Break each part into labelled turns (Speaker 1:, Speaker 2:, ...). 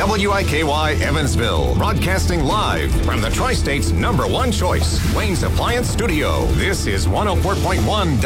Speaker 1: WIKY Evansville, broadcasting live from the Tri-State's #1 choice, Wayne's Appliance Studio. This is 104.1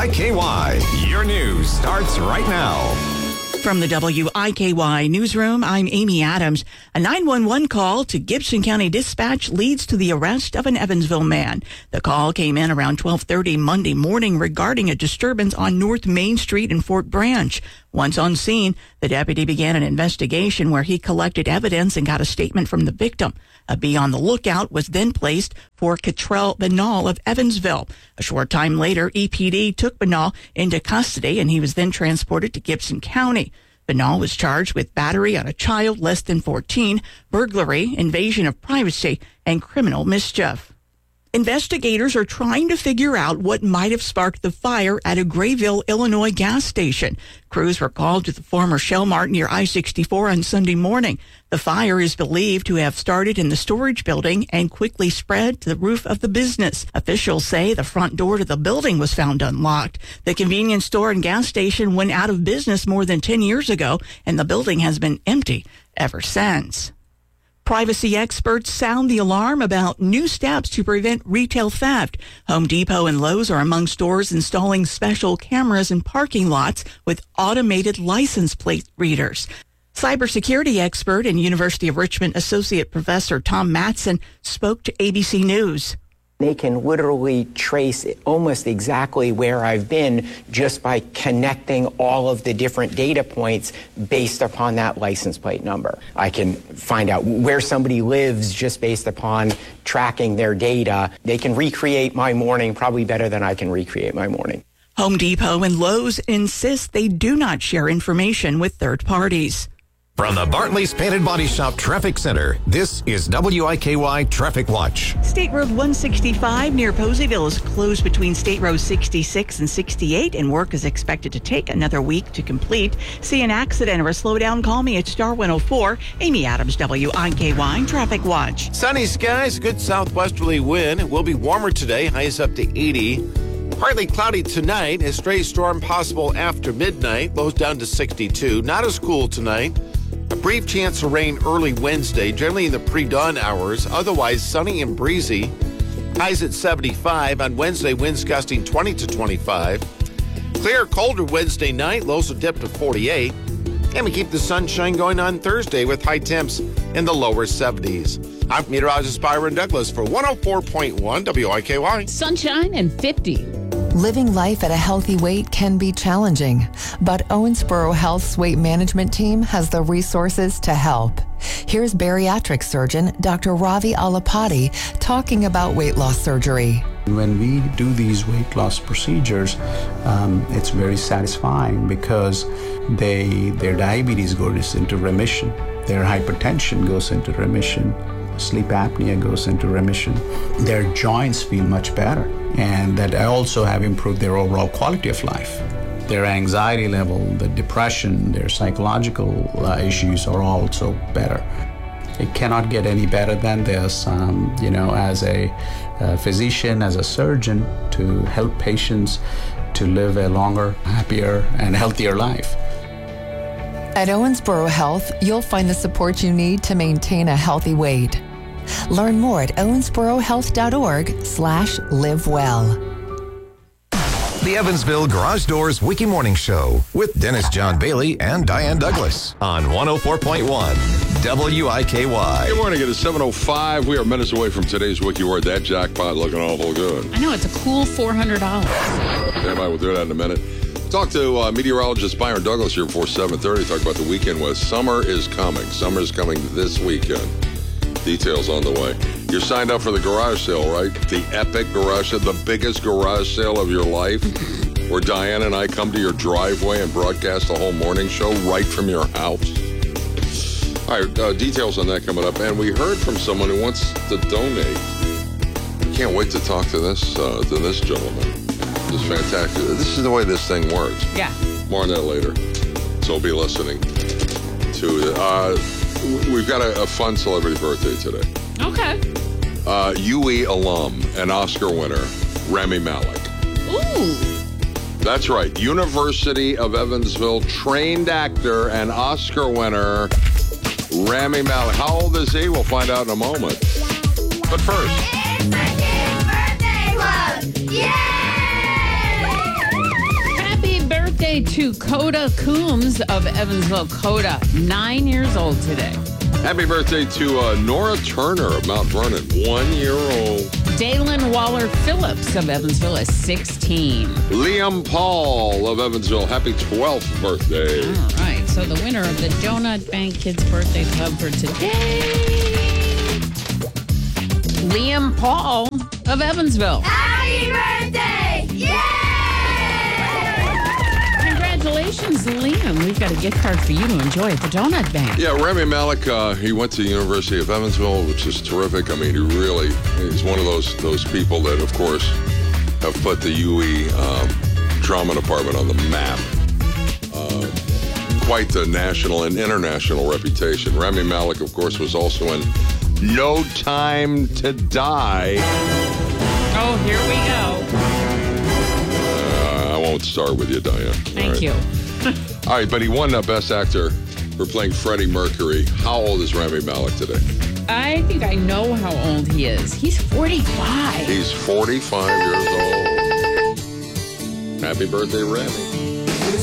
Speaker 1: WIKY. Your news starts right now.
Speaker 2: From the WIKY newsroom, I'm Amy Adams. A 911 call to Gibson County Dispatch leads to the arrest of an Evansville man. The call came in around 12:30 Monday morning regarding a disturbance on North Main Street in Fort Branch. Once on scene, the deputy began an investigation where he collected evidence and got a statement from the victim. A Be on the Lookout was then placed for Catrell Banal of Evansville. A short time later, EPD took Banal into custody and he was then transported to Gibson County. Banal was charged with battery on a child less than 14, burglary, invasion of privacy, and criminal mischief. Investigators are trying to figure out what might have sparked the fire at a Grayville, Illinois gas station. Crews were called to the former Shell Mart near I-64 on Sunday morning. The fire is believed to have started in the storage building and quickly spread to the roof of the business. Officials say the front door to the building was found unlocked. The convenience store and gas station went out of business more than 10 years ago, and the building has been empty ever since. Privacy experts sound the alarm about new steps to prevent retail theft. Home Depot and Lowe's are among stores installing special cameras in parking lots with automated license plate readers. Cybersecurity expert and University of Richmond Associate Professor Tom Matson spoke to ABC News.
Speaker 3: They can literally trace almost exactly where I've been just by connecting all of the different data points based upon that license plate number. I can find out where somebody lives just based upon tracking their data. They can recreate my morning probably better than I can recreate my morning.
Speaker 2: Home Depot and Lowe's insist they do not share information with third parties.
Speaker 1: From the Bartley's Painted Body Shop Traffic Center, this is WIKY Traffic Watch.
Speaker 2: State Road 165 near Poseyville is closed between State Road 66 and 68, and work is expected to take another week to complete. See an accident or a slowdown, call me at Star 104. Amy Adams, WIKY Traffic Watch.
Speaker 4: Sunny skies, good southwesterly wind. It will be warmer today, highs up to 80. Partly cloudy tonight, a stray storm possible after midnight, lows down to 62. Not as cool tonight. A brief chance of rain early Wednesday, generally in the pre-dawn hours. Otherwise, sunny and breezy. Highs at 75. On Wednesday, winds gusting 20 to 25. Clear, colder Wednesday night. Lows will dip to 48. And we keep the sunshine going on Thursday with high temps in the lower 70s. I'm meteorologist Byron Douglas for 104.1 WIKY.
Speaker 5: Sunshine and 50.
Speaker 6: Living life at a healthy weight can be challenging, but Owensboro Health's weight management team has the resources to help. Here's bariatric surgeon Dr. Ravi Alapati talking about weight loss surgery.
Speaker 7: When we do these weight loss procedures, it's very satisfying because their diabetes goes into remission, their hypertension goes into remission, sleep apnea goes into remission, their joints feel much better, and that also have improved their overall quality of life. Their anxiety level, the depression, their psychological issues are also better. It cannot get any better than this, as a physician, as a surgeon, to help patients to live a longer, happier, and healthier life.
Speaker 6: At Owensboro Health, you'll find the support you need to maintain a healthy weight. Learn more at owensborohealth.org/livewell.
Speaker 1: The Evansville Garage Doors Wiki Morning Show with Dennis John Bailey and Diane Douglas on 104.1 WIKY.
Speaker 8: Good morning. It is 7:05. We are minutes away from today's Wiki Word. That jackpot looking awful good.
Speaker 5: I know, it's a cool $400.
Speaker 8: Everybody will do that in a minute. Talk to meteorologist Byron Douglas here before 7:30. Talk about the weekend with Summer is Coming. Summer is coming this weekend. Details on the way. You're signed up for the garage sale, right? The epic garage sale, the biggest garage sale of your life, where Diane and I come to your driveway and broadcast the whole morning show right from your house. All right, details on that coming up. And we heard from someone who wants to donate. Can't wait to talk to this gentleman. This is fantastic. This is the way this thing works.
Speaker 5: Yeah.
Speaker 8: More on that later. So be listening to it. We've got a fun celebrity birthday today.
Speaker 5: Okay.
Speaker 8: UE alum and Oscar winner, Rami Malek.
Speaker 5: Ooh.
Speaker 8: That's right. University of Evansville trained actor and Oscar winner, Rami Malek. How old is he? We'll find out in a moment. But first,
Speaker 9: It's the Kid Birthday Club! Yay!
Speaker 5: Happy birthday to Coda Coombs of Evansville. Coda, 9 years old today.
Speaker 8: happy birthday to Nora Turner of Mount Vernon, 1 year old.
Speaker 5: Dalen Waller Phillips of Evansville is 16.
Speaker 8: Liam Paul of Evansville, happy 12th birthday.
Speaker 5: All right, so the winner of the Donut Bank Kids Birthday Club for today, Liam Paul of Evansville.
Speaker 9: Happy birthday! Yay!
Speaker 5: Congratulations, Liam. We've got a gift card for you to enjoy at the Donut Bank.
Speaker 8: Yeah, Rami Malek, he went to the University of Evansville, which is terrific. I mean, he's one of those people that, of course, have put the UE drama department on the map. Quite the national and international reputation. Rami Malek, of course, was also in No Time to Die.
Speaker 5: Oh, here we go.
Speaker 8: I won't start with you, Diane.
Speaker 5: Thank you.
Speaker 8: All right, but he won Best Actor for playing Freddie Mercury. How old is Rami Malek today?
Speaker 5: I think I know how old he is. He's 45.
Speaker 8: He's 45 years old. Happy birthday, Rami.